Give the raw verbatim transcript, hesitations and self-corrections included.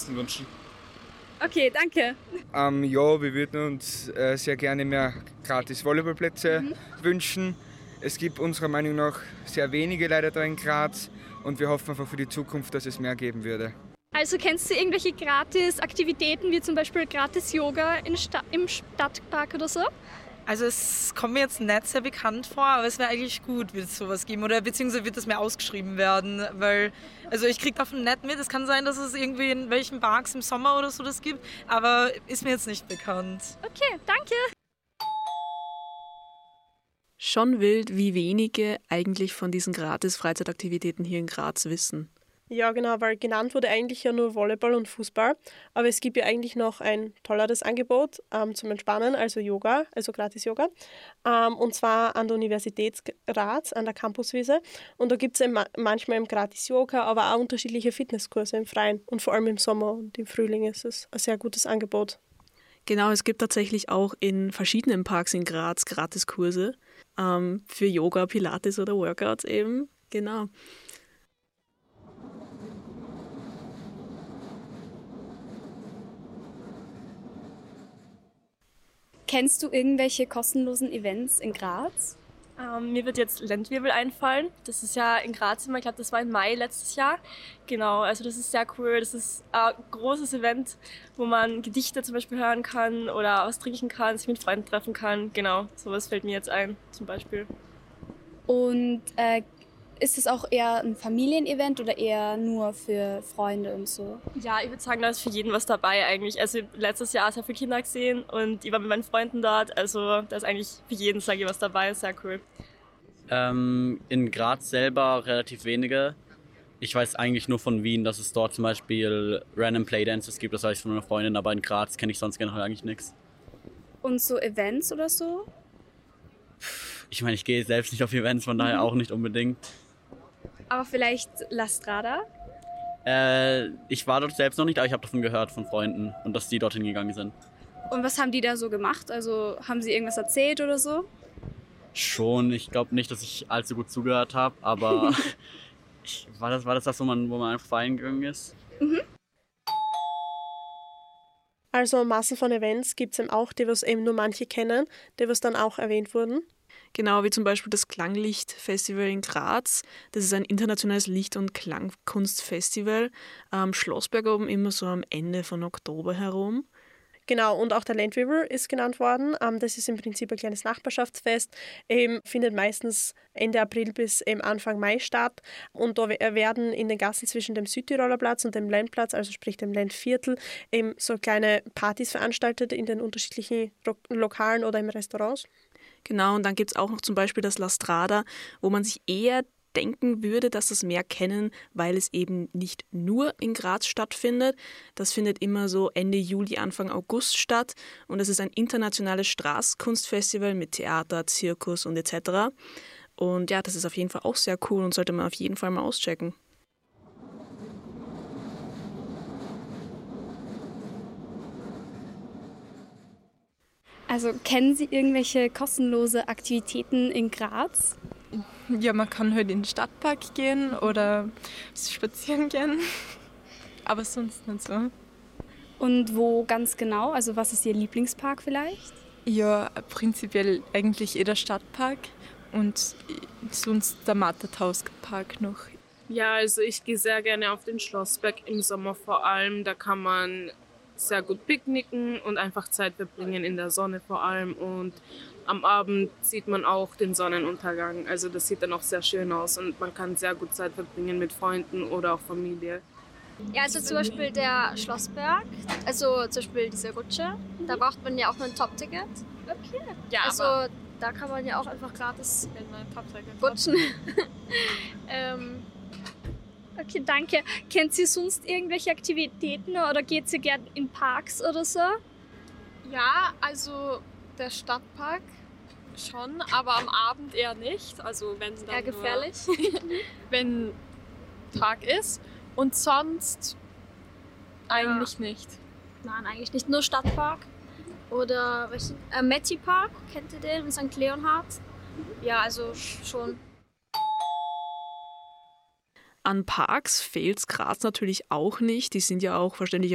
besten wünschen. Okay, danke. Ähm, ja, wir würden uns äh, sehr gerne mehr gratis Volleyballplätze mhm. wünschen. Es gibt unserer Meinung nach sehr wenige leider da in Graz und wir hoffen einfach für die Zukunft, dass es mehr geben würde. Also kennst du irgendwelche gratis Aktivitäten, wie zum Beispiel gratis Yoga in Sta- im Stadtpark oder so? Also es kommt mir jetzt nicht sehr bekannt vor, aber es wäre eigentlich gut, wird es sowas geben oder beziehungsweise wird das mehr ausgeschrieben werden, weil also ich kriege davon nicht mit. Es kann sein, dass es irgendwie in welchen Parks im Sommer oder so das gibt, aber ist mir jetzt nicht bekannt. Okay, danke. Schon wild, wie wenige eigentlich von diesen gratis Freizeitaktivitäten hier in Graz wissen. Ja, genau, weil genannt wurde eigentlich ja nur Volleyball und Fußball, aber es gibt ja eigentlich noch ein tolleres Angebot ähm, zum Entspannen, also Yoga, also Gratis-Yoga, ähm, und zwar an der Universität Graz, an der Campuswiese. Und da gibt es ma- manchmal im Gratis-Yoga, aber auch unterschiedliche Fitnesskurse im Freien und vor allem im Sommer und im Frühling ist es ein sehr gutes Angebot. Genau, es gibt tatsächlich auch in verschiedenen Parks in Graz Gratiskurse ähm, für Yoga, Pilates oder Workouts eben, genau. Kennst du irgendwelche kostenlosen Events in Graz? Ähm, mir wird jetzt Ländwirbel einfallen. Das ist ja in Graz immer, ich glaube, das war im Mai letztes Jahr. Genau, also das ist sehr cool. Das ist ein großes Event, wo man Gedichte zum Beispiel hören kann oder was trinken kann, sich mit Freunden treffen kann. Genau, sowas fällt mir jetzt ein, zum Beispiel. Und äh, ist es auch eher ein Familienevent oder eher nur für Freunde und so? Ja, ich würde sagen, da ist für jeden was dabei eigentlich. Also letztes Jahr sehr viele Kinder gesehen und ich war mit meinen Freunden dort. Also da ist eigentlich für jeden, sage ich, was dabei. Sehr cool. Ähm, in Graz selber relativ wenige. Ich weiß eigentlich nur von Wien, dass es dort zum Beispiel Random Playdances gibt. Das weiß ich von meiner Freundin, aber in Graz kenne ich sonst generell eigentlich nichts. Und so Events oder so? Ich meine, ich gehe selbst nicht auf Events, von daher auch nicht unbedingt. Aber vielleicht La Strada? Äh, ich war dort selbst noch nicht, aber ich habe davon gehört von Freunden und dass die dorthin gegangen sind. Und was haben die da so gemacht? Also haben sie irgendwas erzählt oder so? Schon, ich glaube nicht, dass ich allzu gut zugehört habe, aber ich, war das war das, das wo, man, wo man einfach feiern gegangen ist? Mhm. Also Massen von Events gibt es eben auch, die was eben nur manche kennen, die was dann auch erwähnt wurden. Genau, wie zum Beispiel das Klanglicht-Festival in Graz. Das ist ein internationales Licht- und Klangkunstfestival am Schlossberg oben, immer so am Ende von Oktober herum. Genau, und auch der Ländwirbel ist genannt worden. Das ist im Prinzip ein kleines Nachbarschaftsfest. Eben findet meistens Ende April bis eben Anfang Mai statt. Und da werden in den Gassen zwischen dem Südtiroler Platz und dem Ländplatz, also sprich dem Ländviertel, eben so kleine Partys veranstaltet in den unterschiedlichen Lokalen oder im Restaurants. Genau, und dann gibt es auch noch zum Beispiel das La Strada, wo man sich eher denken würde, dass das mehr kennen, weil es eben nicht nur in Graz stattfindet. Das findet immer so Ende Juli, Anfang August statt und es ist ein internationales Straßenkunstfestival mit Theater, Zirkus und et cetera. Und ja, das ist auf jeden Fall auch sehr cool und sollte man auf jeden Fall mal auschecken. Also kennen Sie irgendwelche kostenlose Aktivitäten in Graz? Ja, man kann halt in den Stadtpark gehen oder spazieren gehen, aber sonst nicht so. Und wo ganz genau? Also was ist Ihr Lieblingspark vielleicht? Ja, prinzipiell eigentlich jeder Stadtpark und sonst der Mattertauspark noch. Ja, also ich gehe sehr gerne auf den Schlossberg im Sommer vor allem. Da kann man sehr gut picknicken und einfach Zeit verbringen in der Sonne vor allem. Und am Abend sieht man auch den Sonnenuntergang. Also das sieht dann auch sehr schön aus und man kann sehr gut Zeit verbringen mit Freunden oder auch Familie. Ja, also zum Beispiel der Schlossberg, also zum Beispiel diese Rutsche, da braucht man ja auch ein Top-Ticket. Okay. Ja, also da kann man ja auch einfach gratis rutschen. ähm, Okay, danke. Kennt Sie sonst irgendwelche Aktivitäten oder geht Sie gern in Parks oder so? Ja, also der Stadtpark schon, aber am Abend eher nicht. Also wenn dann eher gefährlich. Nur, wenn Tag ist. Und sonst eigentlich ja. nicht. Nein, eigentlich nicht. Nur Stadtpark. Oder äh, Metti Park, kennt ihr den? In Sankt Leonhard. Ja, also schon. An Parks fehlt es Graz natürlich auch nicht. Die sind ja auch verständlich